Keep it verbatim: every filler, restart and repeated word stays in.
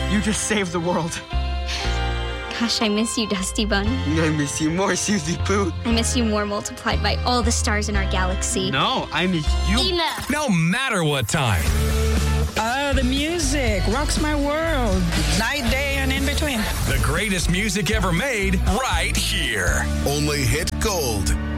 You just saved the world. Gosh, I miss you, Dusty Bun. I miss you more, Susie Pooh. I miss you more multiplied by all the stars in our galaxy. No, I miss you. Enough. No matter what time. Oh, the music rocks my world. Night, day, and in between. The greatest music ever made right here. Only hit gold.